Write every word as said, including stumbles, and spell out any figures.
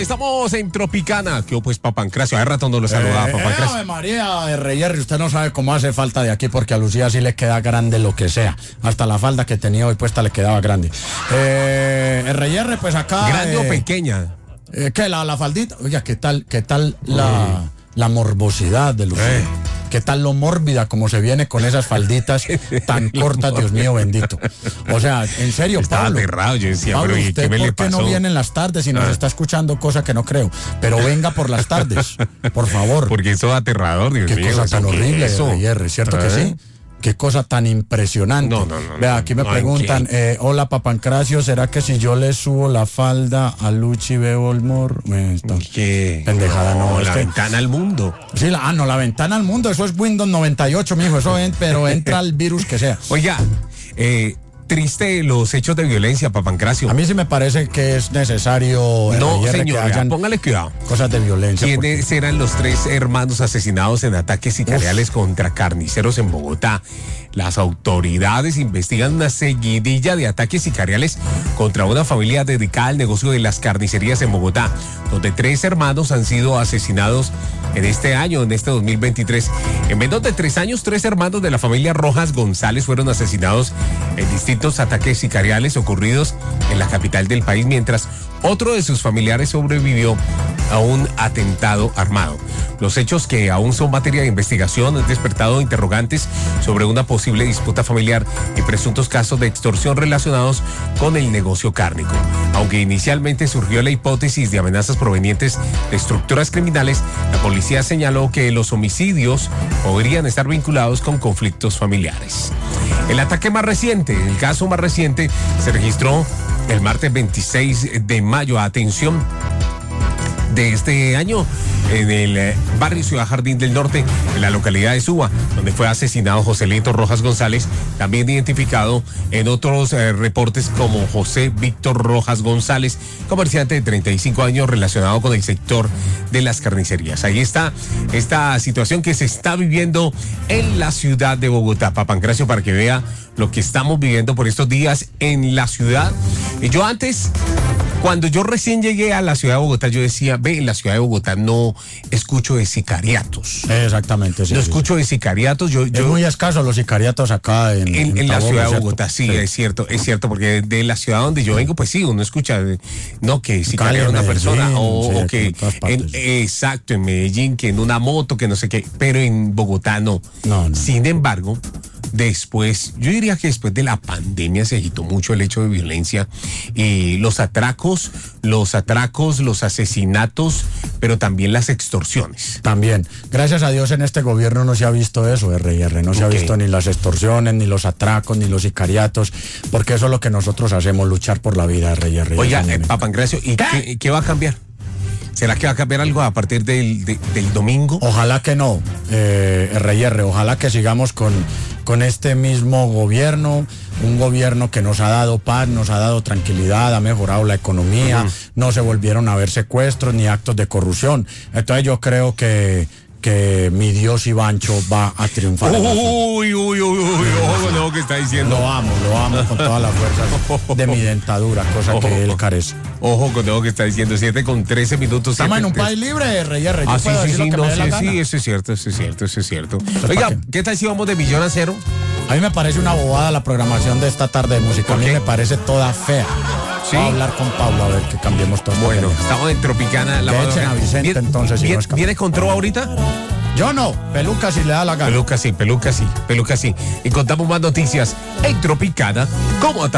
estamos en Tropicana. ¿Qué pues, Papancracio? Hace rato no lo saludaba, Eh, Papancracio. eh, María de Reyerri, usted no sabe cómo hace falta de aquí porque a Lucía sí le queda grande lo que sea. Hasta la falda que tenía hoy puesta le quedaba grande. Eh, Reyerri, pues acá. ¿Grande eh, o pequeña? Eh, ¿Qué? La, la faldita. Oiga, ¿qué tal, qué tal la, la morbosidad de Lucía? Eh. ¿Qué tal lo mórbida como se viene con esas falditas tan cortas, Dios mío bendito? O sea, en serio, Estaba Pablo. aterrado, yo decía, Pablo, pero ¿y ¿usted qué me le por qué pasó? no viene en las tardes y nos Ah. está escuchando, cosa que no creo? Pero venga por las tardes, por favor. Porque eso es aterrador, Dios Qué mío. cosa tan ¿eso qué horrible, es eso? de Reyerri, ¿cierto que ¿Eh? sí? Qué cosa tan impresionante. No, no, no, Vea, no, aquí me no, preguntan, eh, hola Papancracio, ¿será que si yo le subo la falda a Luchi veo el morro? Bueno, esto- ¿Qué? Pendejada, no, es la que- ventana al mundo. Sí, la, ah, no, la ventana al mundo, eso es Windows noventa y ocho, mijo, eso en, pero entra el virus que sea. Oiga, eh, triste los hechos de violencia, Papancracio. A mí sí me parece que es necesario eh, No, Reyerri, señor, que hayan póngale cuidado. cosas de violencia. porque- ¿Quiénes eran los tres hermanos asesinados en ataques sicariales contra carniceros en Bogotá? Las autoridades investigan una seguidilla de ataques sicariales contra una familia dedicada al negocio de las carnicerías en Bogotá, donde tres hermanos han sido asesinados en este año, en este dos mil veintitrés. En menos de tres años, tres hermanos de la familia Rojas González fueron asesinados en distintos ataques sicariales ocurridos en la capital del país, mientras otro de sus familiares sobrevivió a un atentado armado. Los hechos, que aún son materia de investigación, han despertado interrogantes sobre una posible disputa familiar y presuntos casos de extorsión relacionados con el negocio cárnico. Aunque inicialmente surgió la hipótesis de amenazas provenientes de estructuras criminales, la policía señaló que los homicidios podrían estar vinculados con conflictos familiares. El ataque más reciente, el caso más reciente, se registró el martes veintiséis de mayo. Atención, de este año, en el eh, barrio Ciudad Jardín del Norte, en la localidad de Suba, donde fue asesinado Joselito Rojas González, también identificado en otros eh, reportes como José Víctor Rojas González, comerciante de treinta y cinco años relacionado con el sector de las carnicerías. Ahí está esta situación que se está viviendo en la ciudad de Bogotá. Papancracio, para que vea lo que estamos viviendo por estos días en la ciudad. Y yo antes... Cuando yo recién llegué a la ciudad de Bogotá, yo decía, ve, en la ciudad de Bogotá no escucho de sicariatos. Exactamente, sí. No sí, escucho de sicariatos. Yo, Es yo muy escaso los sicariatos acá en, en, en la Taboga, ciudad de ¿cierto? Bogotá, sí, Sí. es cierto, es cierto, porque de la ciudad donde yo vengo, pues sí, uno escucha, de- no, que sicaria a una Medellín, persona, o, sí, o que, en todas partes. en- exacto, en Medellín, que en una moto, que no sé qué, pero en Bogotá no. No, no. Sin embargo, después, yo diría que después de la pandemia se agitó mucho el hecho de violencia y los atracos, los atracos, los asesinatos, pero también las extorsiones. También. Gracias a Dios en este gobierno no se ha visto eso, R R. No se Ok. ha visto ni las extorsiones, ni los atracos, ni los sicariatos, porque eso es lo que nosotros hacemos, luchar por la vida, R R. Oiga, Eso no eh, me- Papancracio, ¿y qué, qué va a cambiar? ¿Será que va a cambiar algo a partir del, de- del domingo? Ojalá que no, eh, R R, ojalá que sigamos con, con este mismo gobierno, un gobierno que nos ha dado paz, nos ha dado tranquilidad, ha mejorado la economía, Ujú. no se volvieron a ver secuestros ni actos de corrupción. Entonces yo creo que, que mi Dios Ivancho va a triunfar. Uy, uy, uy, uy, ojo con lo que está diciendo. Lo amo, lo amo con todas las fuerzas de mi dentadura, cosa que él carece. Ojo con lo que está diciendo. siete con trece minutos. Estamos en un siete, país libre, R R. Yo Ah, sí, puedo sí, decir sí, lo que no, me dé sí, la gana. sí, eso es cierto, eso es cierto, eso es cierto. ¿para Oiga, qué? ¿qué tal si vamos de millón a cero? A mí me parece una bobada la programación de esta tarde de música. A ¿Por mí qué? me parece toda fea. ¿Sí? Voy a hablar con Pablo a ver que cambiemos todo. esto. Bueno, estamos en Tropicana. La Que mano- echen a Vicente, ¿Viene- entonces, si no ¿Viene, escapa. ¿viene con Trova ahorita? Yo no, peluca si le da la gana. Peluca sí, peluca sí, peluca sí. Y contamos más noticias en Tropicana. ¿Cómo